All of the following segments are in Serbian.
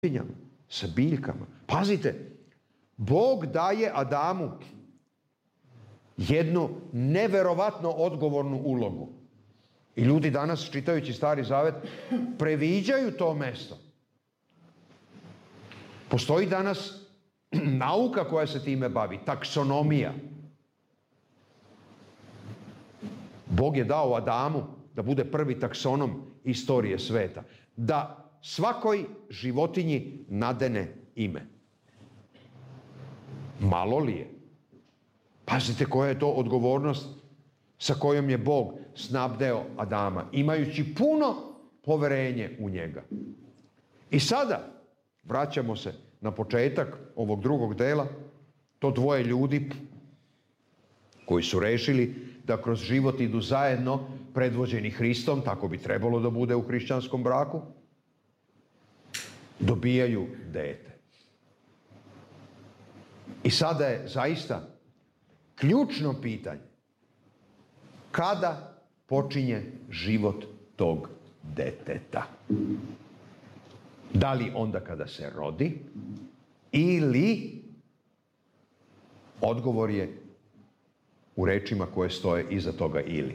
životinjama, sa biljkama. Pazite, Bog daje Adamu jednu neverovatno odgovornu ulogu. I ljudi danas, čitajući Stari Zavet, previđaju to mesto. Postoji danas nauka koja se time bavi, taksonomija. Bog je dao Adamu da bude prvi taksonom istorije sveta, da svakoj životinji nadene ime. Malo li je? Pazite koja je to odgovornost sa kojom je Bog snabdeo Adama, imajući puno poverenje u njega. I sada vraćamo se na početak ovog drugog dela, to dvoje ljudi koji su rešili da kroz život idu zajedno, predvođeni Hristom, tako bi trebalo da bude u hrišćanskom braku, dobijaju dete. I sada je zaista ključno pitanje, kada počinje život tog deteta? Da li onda kada se rodi ili odgovor je u rečima koje stoje iza toga ili.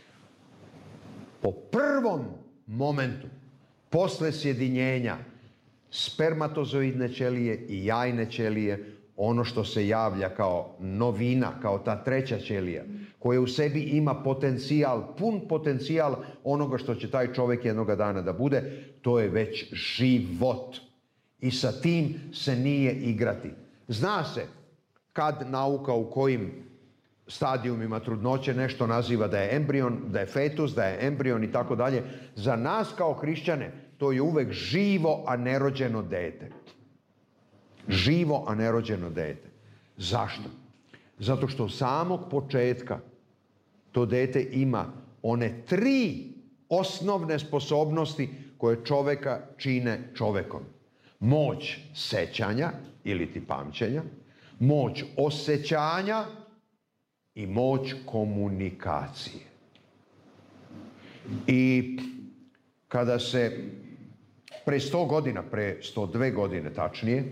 Po prvom momentu, posle sjedinjenja spermatozoidne ćelije i jajne ćelije, ono što se javlja kao novina, kao ta treća ćelija, koja u sebi ima potencijal, pun potencijal onoga što će taj čovjek jednoga dana da bude, to je već život. I sa tim se nije igrati. Zna se kad nauka u kojim stadijumima trudnoće nešto naziva da je embrion, da je fetus, da je embrion i tako dalje. Za nas kao hrišćane to je uvek živo, a nerođeno dete. Živo, a nerođeno dete. Zašto? Zato što od samog početka to dete ima one 3 osnovne sposobnosti koje čoveka čine čovekom. Moć sećanja ili ti pamćenja, moć osjećanja i moć komunikacije. I kada se pre 100 godina, pre 102 godine tačnije,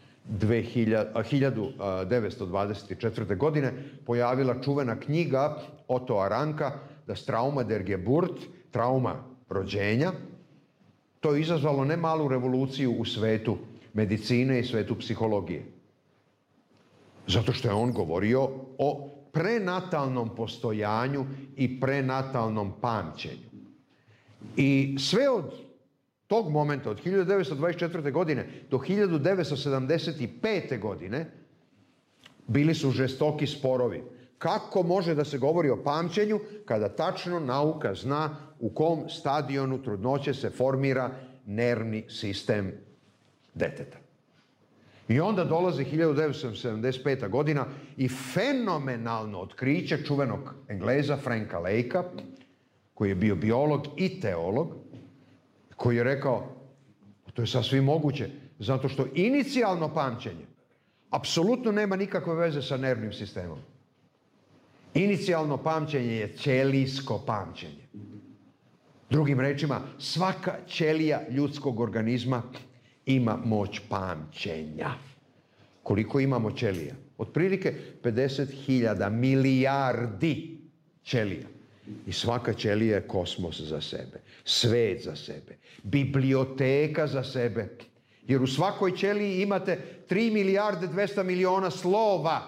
1924. godine pojavila čuvena knjiga Ottoa Ranka Das Trauma der Geburt, trauma rođenja. To je izazvalo ne malu revoluciju u svetu medicine i svetu psihologije. Zato što je on govorio o prenatalnom postojanju i prenatalnom pamćenju. I sve od tog momenta, od 1924. godine do 1975. godine, bili su žestoki sporovi. Kako može da se govori o pamćenju kada tačno nauka zna u kom stadionu trudnoće se formira nervni sistem deteta? I onda dolazi 1975. godina i fenomenalno otkriće čuvenog Engleza Franka Lakea, koji je bio biolog i teolog, koji je rekao, to je sasvim moguće, zato što inicijalno pamćenje apsolutno nema nikakve veze sa nervnim sistemom. Inicijalno pamćenje je ćelijsko pamćenje. Drugim rečima, svaka ćelija ljudskog organizma ima moć pamćenja. Koliko imamo ćelija? Otprilike 50.000 milijardi ćelija. I svaka ćelija je kosmos za sebe, svet za sebe, biblioteka za sebe. Jer u svakoj ćeliji imate 3 milijarde 200 miliona slova.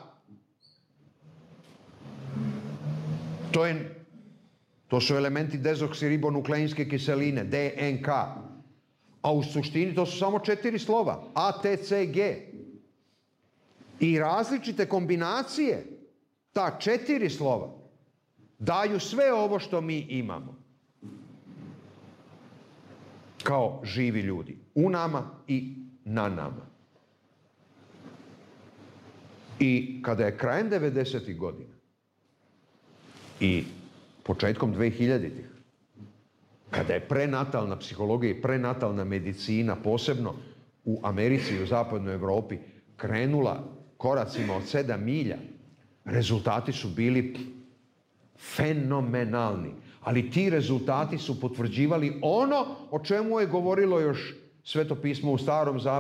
To su elementi dezoksiribonukleinske kiseline, DNK. A u suštini to su samo 4 slova, A, T, C, G. I različite kombinacije, ta 4 slova, daju sve ovo što mi imamo. Kao živi ljudi. U nama i na nama. I kada je krajem 90. godina i početkom 2000-ih, kada je prenatalna psihologija i prenatalna medicina, posebno u Americi i u zapadnoj Evropi, krenula koracima od 7 milja, rezultati su bili fenomenalni. Ali ti rezultati su potvrđivali ono o čemu je govorilo još Sveto pismo u Starom